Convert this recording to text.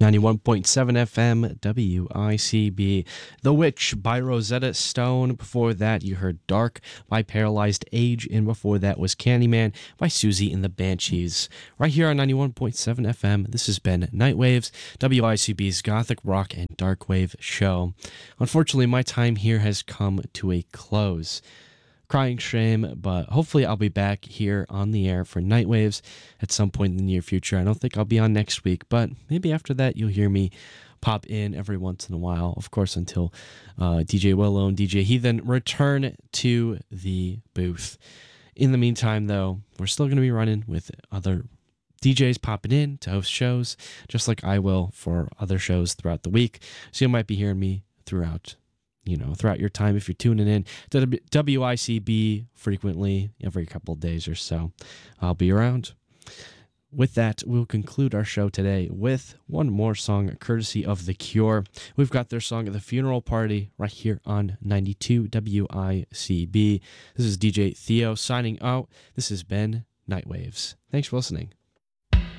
91.7 FM WICB. The Witch by Rosetta Stone. Before that, you heard Dark by Paralyzed Age. And before that was Candyman by Susie and the Banshees. Right here on 91.7 FM, this has been Nightwaves, WICB's Gothic Rock and Darkwave show. Unfortunately, my time here has come to a close. Crying shame, but hopefully I'll be back here on the air for Nightwaves at some point in the near future. I don't think I'll be on next week, but maybe after that you'll hear me pop in every once in a while, of course, until DJ Willow and DJ Heathen return to the booth. In the meantime, though, we're still going to be running with other DJs popping in to host shows, just like I will for other shows throughout the week. So you might be hearing me throughout your time if you're tuning in to WICB frequently, every couple of days or so. I'll be around. With that, we'll conclude our show today with one more song courtesy of The Cure. We've got their song The Funeral Party right here on 92 WICB. This is DJ Theo signing out. This has been Nightwaves. Thanks for listening.